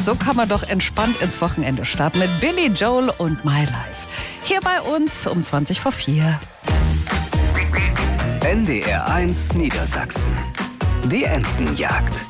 So kann man doch entspannt ins Wochenende starten mit Billy Joel und My Life. Hier bei uns um 4:20. NDR 1 Niedersachsen. Die Entenjagd.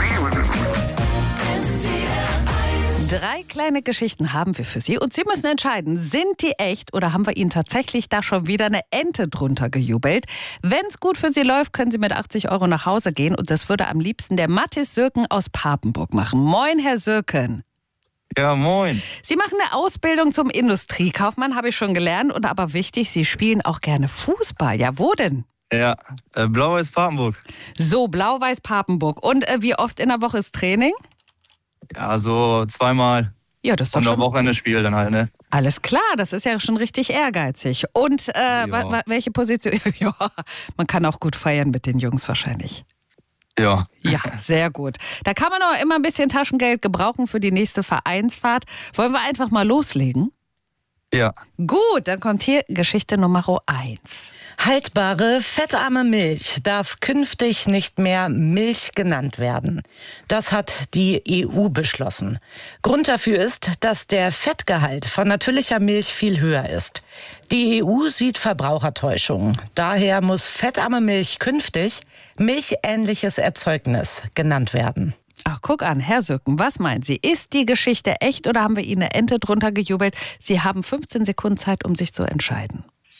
3 kleine Geschichten haben wir für Sie und Sie müssen entscheiden, sind die echt oder haben wir Ihnen tatsächlich da schon wieder eine Ente drunter gejubelt? Wenn es gut für Sie läuft, können Sie mit 80 € nach Hause gehen und das würde am liebsten der Mathis Sürken aus Papenburg machen. Moin, Herr Sürken. Ja, moin. Sie machen eine Ausbildung zum Industriekaufmann, habe ich schon gelernt, und aber wichtig, Sie spielen auch gerne Fußball. Ja, wo denn? Ja, Blau-Weiß Papenburg. So, Blau-Weiß Papenburg. Und wie oft in der Woche ist Training? Ja, so 2-mal. Ja, das ist doch Und schon... am Wochenende Spiel dann halt, ne? Alles klar, das ist ja schon richtig ehrgeizig. Und welche Position? Ja, man kann auch gut feiern mit den Jungs wahrscheinlich. Ja. Ja, sehr gut. Da kann man auch immer ein bisschen Taschengeld gebrauchen für die nächste Vereinsfahrt. Wollen wir einfach mal loslegen? Ja. Gut, dann kommt hier Geschichte Nummer 1. Haltbare, fettarme Milch darf künftig nicht mehr Milch genannt werden. Das hat die EU beschlossen. Grund dafür ist, dass der Fettgehalt von natürlicher Milch viel höher ist. Die EU sieht Verbrauchertäuschung. Daher muss fettarme Milch künftig milchähnliches Erzeugnis genannt werden. Ach, guck an, Herr Sürken, was meinen Sie? Ist die Geschichte echt oder haben wir Ihnen eine Ente drunter gejubelt? Sie haben 15 Sekunden Zeit, um sich zu entscheiden.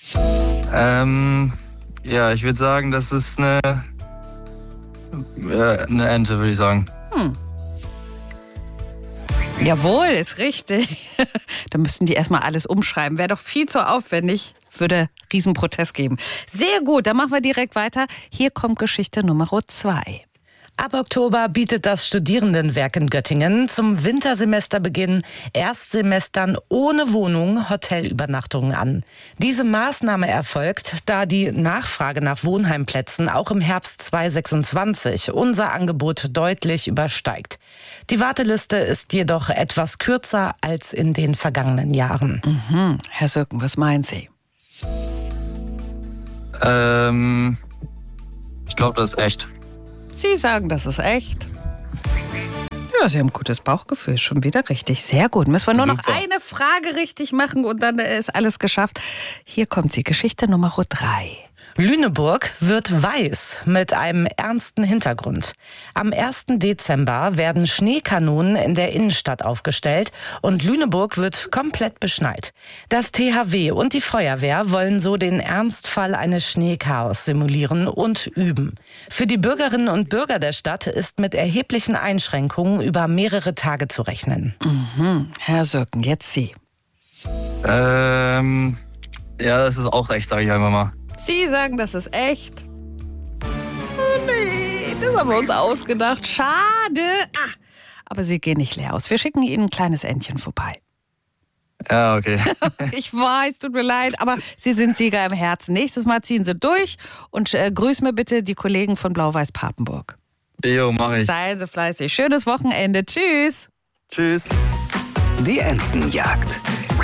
Ja, ich würde sagen, das ist eine Ente, würde ich sagen. Jawohl, ist richtig. Da müssten die erstmal alles umschreiben. Wäre doch viel zu aufwendig, würde Riesenprotest geben. Sehr gut, dann machen wir direkt weiter. Hier kommt Geschichte Nummer 2. Ab Oktober bietet das Studierendenwerk in Göttingen zum Wintersemesterbeginn Erstsemestern ohne Wohnung Hotelübernachtungen an. Diese Maßnahme erfolgt, da die Nachfrage nach Wohnheimplätzen auch im Herbst 2026 unser Angebot deutlich übersteigt. Die Warteliste ist jedoch etwas kürzer als in den vergangenen Jahren. Herr Sürken, was meinen Sie? Ich glaube, das ist echt. Sie sagen, das ist echt. Ja, Sie haben ein gutes Bauchgefühl. Schon wieder richtig. Sehr gut. Müssen wir nur noch eine Frage richtig machen und dann ist alles geschafft. Hier kommt sie. Geschichte Nummer 3. Lüneburg wird weiß mit einem ernsten Hintergrund. Am 1. Dezember werden Schneekanonen in der Innenstadt aufgestellt und Lüneburg wird komplett beschneit. Das THW und die Feuerwehr wollen so den Ernstfall eines Schneechaos simulieren und üben. Für die Bürgerinnen und Bürger der Stadt ist mit erheblichen Einschränkungen über mehrere Tage zu rechnen. Herr Sürken, jetzt Sie. Ja, das ist auch echt, sage ich einfach mal. Sie sagen, das ist echt. Oh nee, das haben wir uns ausgedacht. Schade. Aber Sie gehen nicht leer aus. Wir schicken Ihnen ein kleines Entchen vorbei. Ja, okay. Ich weiß, tut mir leid, aber Sie sind Sieger im Herzen. Nächstes Mal ziehen Sie durch und grüß mir bitte die Kollegen von Blau-Weiß Papenburg. Jo, mach ich. Seien Sie fleißig. Schönes Wochenende. Tschüss. Tschüss. Die Entenjagd.